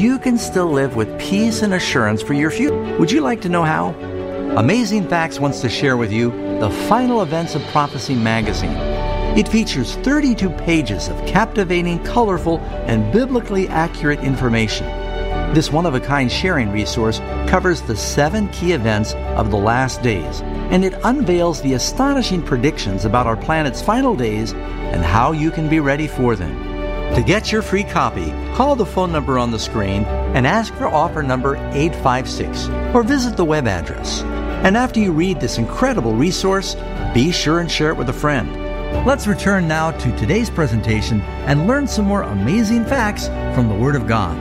you can still live with peace and assurance for your future. Would you like to know how? Amazing Facts wants to share with you the Final Events of Prophecy magazine. It features 32 pages of captivating, colorful, and biblically accurate information. This one-of-a-kind sharing resource covers the 7 key events of the last days, and it unveils the astonishing predictions about our planet's final days and how you can be ready for them. To get your free copy, call the phone number on the screen and ask for offer number 856, or visit the web address. And after you read this incredible resource, be sure and share it with a friend. Let's return now to today's presentation and learn some more amazing facts from the Word of God.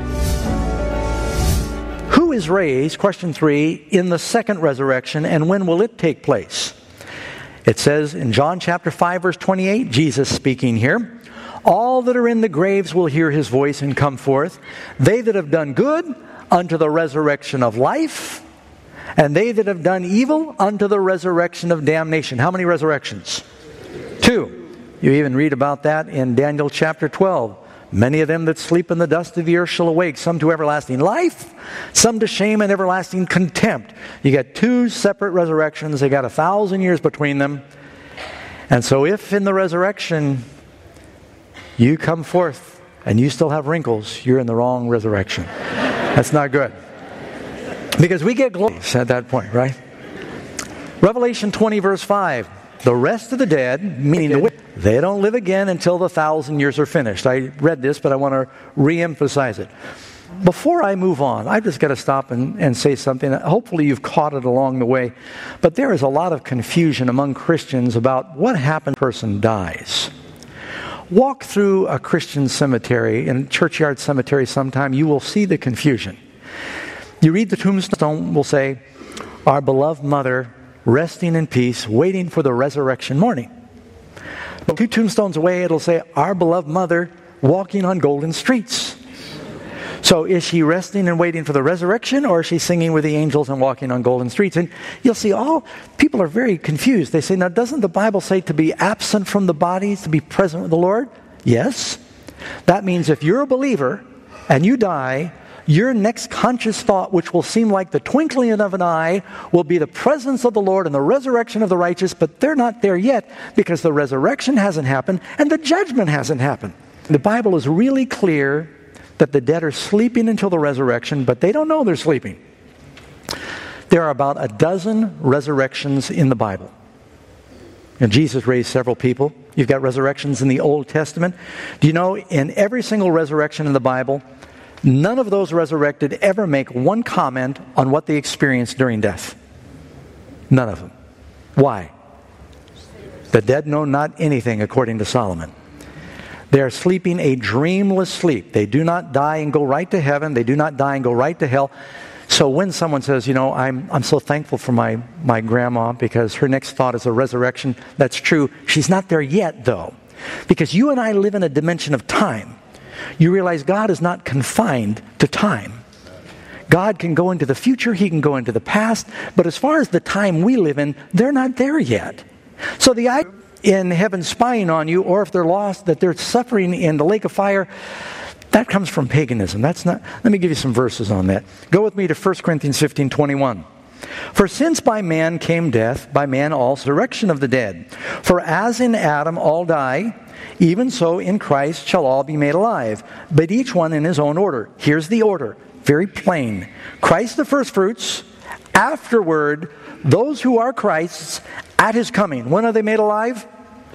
Who is raised, question 3, in the second resurrection, and when will it take place? It says in John chapter 5, verse 28, Jesus speaking here, all that are in the graves will hear his voice and come forth. They that have done good, unto the resurrection of life, and they that have done evil, unto the resurrection of damnation. How many resurrections? 2. You even read about that in Daniel chapter 12. Many of them that sleep in the dust of the earth shall awake, some to everlasting life, some to shame and everlasting contempt. You got 2 separate resurrections. They got 1,000 years between them. And so if in the resurrection you come forth and you still have wrinkles, you're in the wrong resurrection. That's not good. Because we get glory at that point, right? Revelation 20 verse 5. The rest of the dead, meaning the wicked, they don't live again until the 1,000 years are finished. I read this, but I want to re-emphasize it. Before I move on, I've just got to stop and say something. Hopefully you've caught it along the way. But there is a lot of confusion among Christians about what happens when a person dies. Walk through a Christian cemetery, in churchyard cemetery sometime, you will see the confusion. You read the tombstone, will say, our beloved mother, resting in peace, waiting for the resurrection morning. But 2 tombstones away, it'll say, our beloved mother, walking on golden streets. So is she resting and waiting for the resurrection, or is she singing with the angels and walking on golden streets? And you'll see people are very confused. They say, now doesn't the Bible say to be absent from the body, to be present with the Lord? Yes. That means if you're a believer and you die, your next conscious thought, which will seem like the twinkling of an eye, will be the presence of the Lord and the resurrection of the righteous, but they're not there yet because the resurrection hasn't happened and the judgment hasn't happened. The Bible is really clear that the dead are sleeping until the resurrection, but they don't know they're sleeping. There are about 12 resurrections in the Bible. And Jesus raised several people. You've got resurrections in the Old Testament. Do you know, in every single resurrection in the Bible, none of those resurrected ever make one comment on what they experienced during death. None of them. Why? The dead know not anything, according to Solomon. They are sleeping a dreamless sleep. They do not die and go right to heaven. They do not die and go right to hell. So when someone says, I'm so thankful for my grandma because her next thought is a resurrection, that's true. She's not there yet, though. Because you and I live in a dimension of time. You realize God is not confined to time. God can go into the future, He can go into the past, but as far as the time we live in, they're not there yet. So the idea in heaven spying on you, or if they're lost, that they're suffering in the lake of fire, that comes from paganism. That's not. Let me give you some verses on that. Go with me to 1 Corinthians 15:21. For since by man came death, by man also resurrection of the dead. For as in Adam all die, even so in Christ shall all be made alive, but each one in his own order. Here's the order, very plain. Christ the firstfruits, afterward those who are Christ's at His coming. When are they made alive?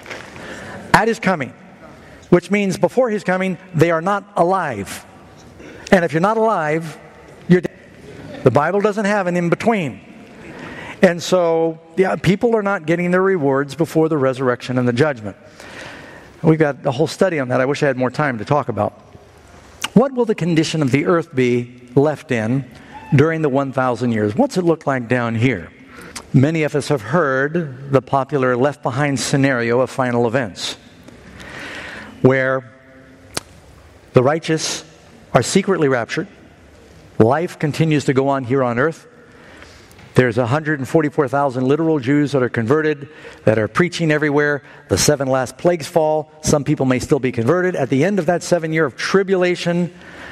At His coming. Which means before His coming, they are not alive. And if you're not alive, you're dead. The Bible doesn't have an in-between. And so, people are not getting their rewards before the resurrection and the judgment. We've got a whole study on that. I wish I had more time to talk about. What will the condition of the earth be left in during the 1,000 years? What's it look like down here? Many of us have heard the popular Left Behind scenario of final events, where the righteous are secretly raptured. Life continues to go on here on earth. There's 144,000 literal Jews that are converted, that are preaching everywhere. The 7 last plagues fall. Some people may still be converted. At the end of that 7 year of tribulation,